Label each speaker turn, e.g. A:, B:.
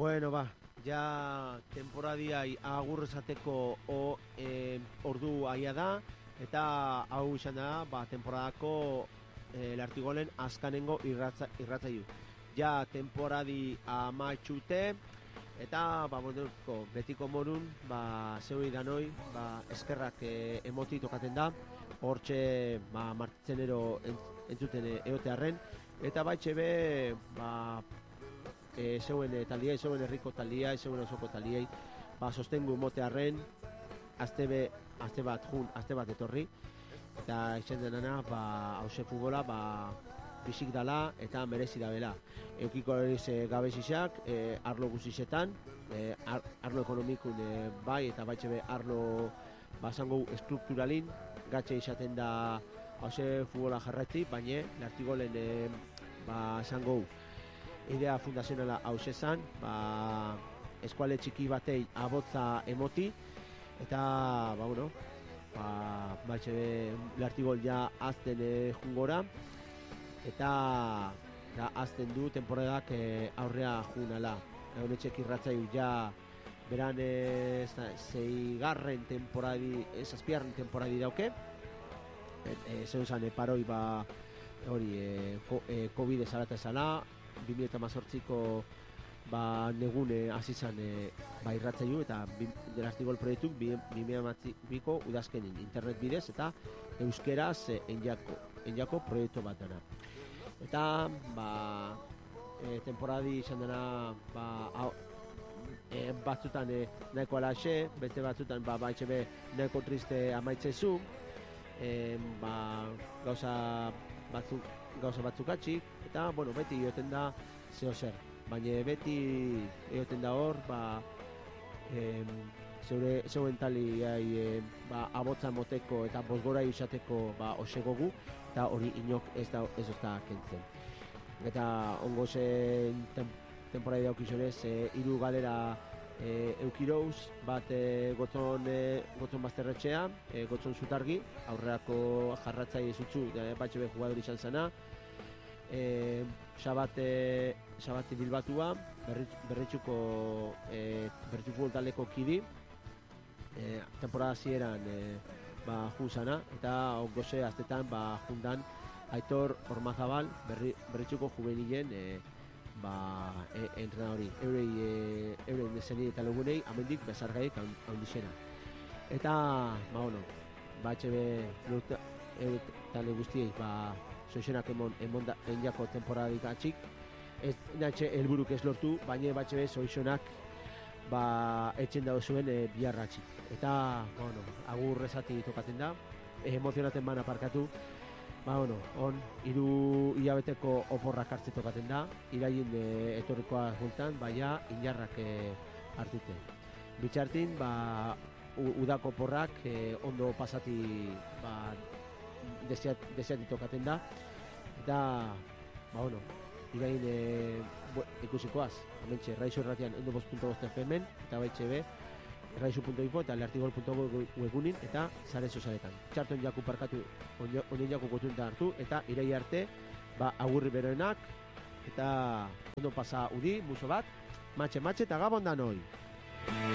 A: Bueno, ja temporadia agur esateko ordu aia da, eta hau izan da, temporadako Lartigolen azkanengo irratzaiu. Ja temporadi amatxute, eta betiko morun, zeuri danoi, eskerrak emoti tokaten da, hortxe martitzenero entzuten eotearren, eta baitxe be, zeuen taldiai, zeuen herriko taldiai, zeuen osoko taldiai, sostengu motearren, azte bat etorri, eta izan denana, hause futbola, bisik dala eta merezi da bela. Eukiko eriz gabezizak, arlo guzizetan, arlo ekonomikun bai, eta baitxe be arlo zango estrukturalin, gatxe izaten da hause futbola jarratzi, baina Lartigolen zango idea fundazionala hause zan, eskuale txiki batei abotza emoti, eta, baitxe be Lartigol ja azten jungora, eta azten du temporadak aurrea junala. Honetxek irratzaiu ja beran zeigarren temporadi, zazpiarren temporadi dauke, zeun zan paroi COVID esarata esala, 2018ko negune azizan irratzaiu, eta Lartigol proiektuk 2022ko udazkenin internet bidez eta euskeraz enjako proiektu bat dena. Eta temporadi izan dena batzutan nahiko alaxe, beste batzutan baitxe be nahiko triste amaitzezu, gauza batzuk atxik, eta beti ioten da zeo zer, baina beti ioten da hor zeuen tali abotza moteko eta bosgora izateko osegogu, eta hori inok ez da kentzen. Eta ongo zen temporari daukizonez, 3 galera eukirouz, bat gotzon bazterretxea, gotzon zutargi, aurreako jarratzai zutzu, batxe be jugador izan zena, Xabate Bilbatua, berritxuko taleko kidi, temporada zieran jun zana, eta ongoze aztetan jundan Aitor Ormazabal, berritxuko juvenilen entrenadori, eurein dezenei eta logunei, amendik bezargaik handizena. Eta, batxe be tale guztiei, soizenak enjako temporadik atxik, ez natxe helburuk ez lortu, baina batxe be soizenak etxen dago zuen biharra atxik. Eta, agur ezati tokaten da, emozionaten aparkatu, on, 3 hilabeteko oporrak hartze tokaten da, iraien etorrikoa juntan, baina inarrak hartute. Bitxartin, udako oporrak ondo pasati desiati tokaten da, eta, iraien ikusikoaz, hementxe, Raizu erratian 102.5 FM-en, eta baitxe be, Raizu.info eta Lartigol.go webunin eta zare sozialetan. Txarton jaku parkatu, onen jaku gotunta hartu, eta irai arte, agurri beroenak, eta ondo pasa udi, muso bat, matxe eta gabon danoi!